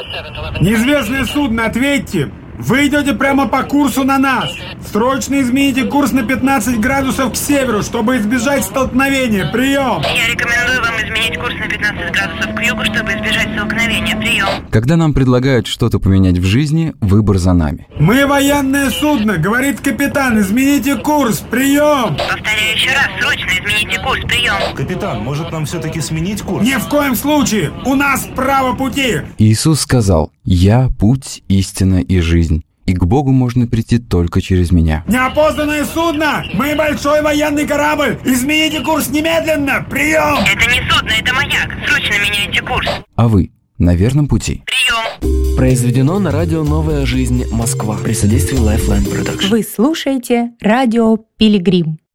Неизвестное судно, ответьте! Вы идете прямо по курсу на нас! Срочно измените курс на 15 градусов к северу, чтобы избежать столкновения. Прием! Я рекомендую вам изменить курс на 15 градусов к югу, чтобы избежать столкновения. Прием! Когда нам предлагают что-то поменять в жизни, выбор за нами. Мы военное судно, говорит капитан, измените курс. Прием! Повторяю еще раз, срочно измените курс. Прием! Капитан, может нам все-таки сменить курс? Ни в коем случае! У нас право пути! Иисус сказал: «Я – путь, истина и жизнь, и к Богу можно прийти только через Меня». Неопознанное судно! Мы большой военный корабль! Измените курс немедленно! Прием! Это не судно, это маяк. Срочно меняйте курс. А вы на верном пути? Прием! Произведено на радио «Новая жизнь. Москва» при содействии Lifeline Production. Вы слушаете радио «Пилигрим».